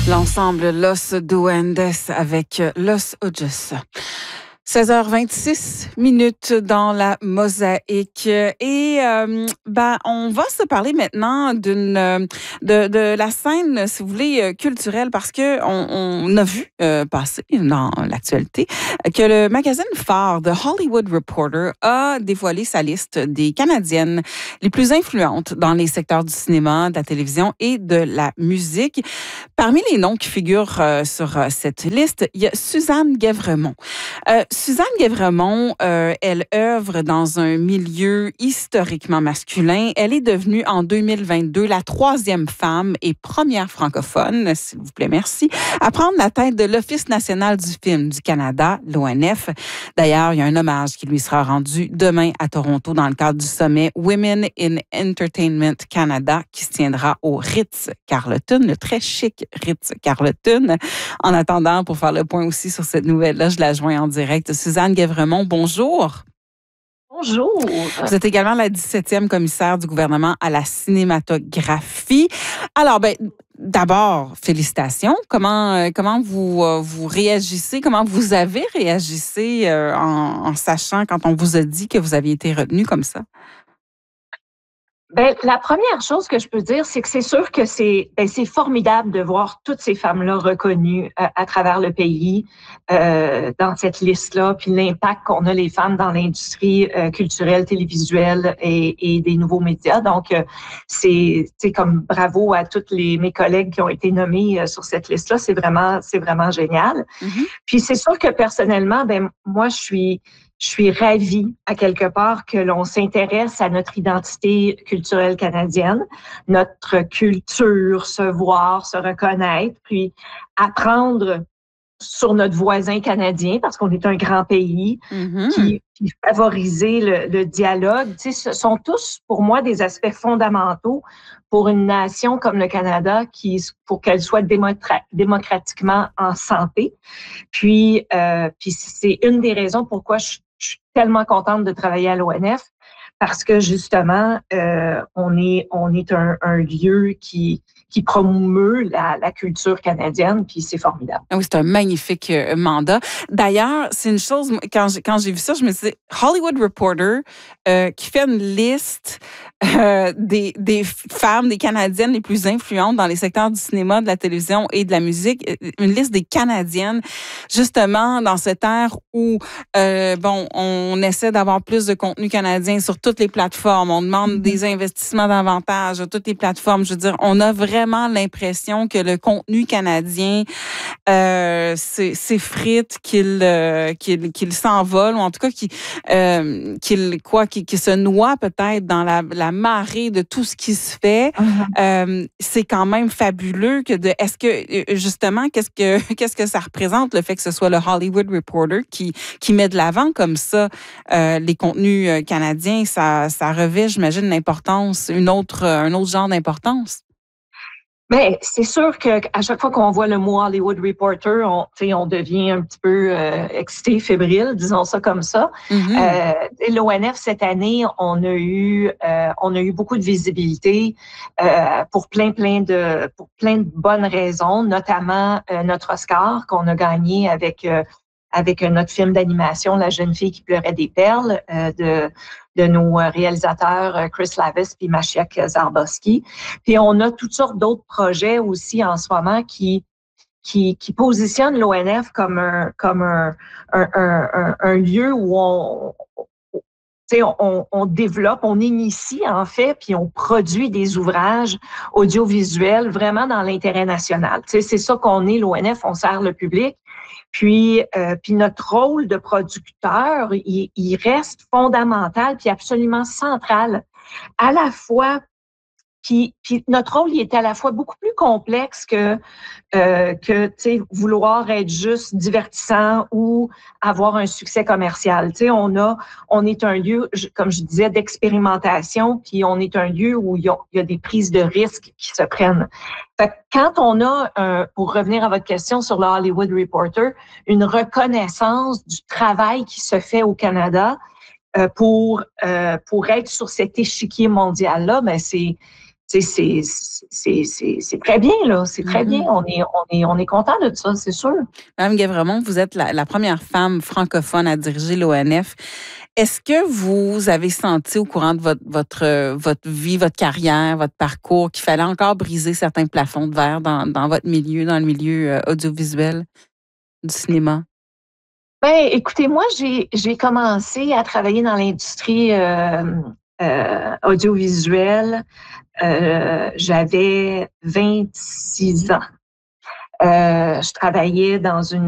L'ensemble Los Duendes avec Los Ojos. 16h26 dans la mosaïque et on va se parler maintenant de la scène, si vous voulez, culturelle, parce que on a vu passer dans l'actualité que le magazine phare de Hollywood Reporter a dévoilé sa liste des Canadiennes les plus influentes dans les secteurs du cinéma, de la télévision et de la musique. Parmi les noms qui figurent sur cette liste, il y a Suzanne Guèvremont. Suzanne Guèvremont, elle œuvre dans un milieu historiquement masculin. Elle est devenue en 2022 la 3e femme et première francophone, s'il vous plaît, merci, à prendre la tête de l'Office national du film du Canada, l'ONF. D'ailleurs, il y a un hommage qui lui sera rendu demain à Toronto dans le cadre du sommet Women in Entertainment Canada qui se tiendra au Ritz-Carlton, le très chic Ritz-Carlton. En attendant, pour faire le point aussi sur cette nouvelle-là, je la joins en direct. Suzanne Guèvremont, bonjour. Bonjour. Vous êtes également la 17e commissaire du gouvernement à la cinématographie. Alors, d'abord, félicitations. Comment vous réagissez? Comment vous avez réagi en sachant quand on vous a dit que vous aviez été retenu comme ça? La première chose que je peux dire, c'est que c'est sûr que c'est formidable de voir toutes ces femmes-là reconnues à travers le pays dans cette liste-là, puis l'impact qu'on a les femmes dans l'industrie culturelle, télévisuelle et des nouveaux médias. Donc, c'est comme bravo à toutes mes collègues qui ont été nommées sur cette liste-là. C'est vraiment génial. Mm-hmm. Puis c'est sûr que personnellement, moi, je suis ravie, à quelque part, que l'on s'intéresse à notre identité culturelle canadienne, notre culture, se voir, se reconnaître, puis apprendre sur notre voisin canadien, parce qu'on est un grand pays, qui favoriser le dialogue. Tu sais, ce sont tous, pour moi, des aspects fondamentaux pour une nation comme le Canada, pour qu'elle soit démocratiquement en santé. Puis c'est une des raisons pourquoi je suis tellement contente de travailler à l'ONF parce que justement, on est un lieu qui promeut la culture canadienne, puis c'est formidable. Oui, c'est un magnifique mandat. D'ailleurs, c'est une chose, quand j'ai vu ça, je me disais, Hollywood Reporter qui fait une liste des femmes, des Canadiennes les plus influentes dans les secteurs du cinéma, de la télévision et de la musique, une liste des Canadiennes, justement, dans cette ère où, on essaie d'avoir plus de contenu canadien sur toutes les plateformes, on demande des investissements davantage sur toutes les plateformes. Je veux dire, on a vraiment l'impression que le contenu canadien s'effrite, qu'il s'envole, ou en tout cas qu'il se noie peut-être dans la marée de tout ce qui se fait. C'est quand même fabuleux est-ce que justement qu'est-ce que ça représente le fait que ce soit le Hollywood Reporter qui met de l'avant comme ça les contenus canadiens, ça revêt, j'imagine, l'importance, un autre genre d'importance. Mais c'est sûr que à chaque fois qu'on voit le mot Hollywood Reporter, on devient un petit peu excité, fébrile, disons ça comme ça. L'ONF cette année, on a eu beaucoup de visibilité pour plein de bonnes raisons, notamment notre Oscar qu'on a gagné avec notre film d'animation La jeune fille qui pleurait des perles de nos réalisateurs Chris Lavis puis Maciek Zarbowski. Puis on a toutes sortes d'autres projets aussi en ce moment qui positionnent l'ONF comme un lieu où on développe, on initie en fait, puis on produit des ouvrages audiovisuels vraiment dans l'intérêt national. C'est ça qu'on est, l'ONF, on sert le public. Puis notre rôle de producteur, il reste fondamental puis absolument central. À la fois, puis notre rôle, il est à la fois beaucoup plus complexe que tu sais, vouloir être juste divertissant ou avoir un succès commercial. Tu sais, on est un lieu, comme je disais, d'expérimentation, puis on est un lieu où il y a des prises de risques qui se prennent. Fait que quand on a, pour revenir à votre question sur le Hollywood Reporter, une reconnaissance du travail qui se fait au Canada pour être sur cet échiquier mondial-là, ben c'est très bien, là. C'est très bien. Mhm. On est content de ça, c'est sûr. Madame Guévremont, vous êtes la première femme francophone à diriger l'ONF. Est-ce que vous avez senti au courant de votre vie, votre carrière, votre parcours, qu'il fallait encore briser certains plafonds de verre dans votre milieu, dans le milieu audiovisuel du cinéma? Ben, écoutez, moi, j'ai commencé à travailler dans l'industrie audiovisuelle. J'avais 26 ans. Je travaillais dans une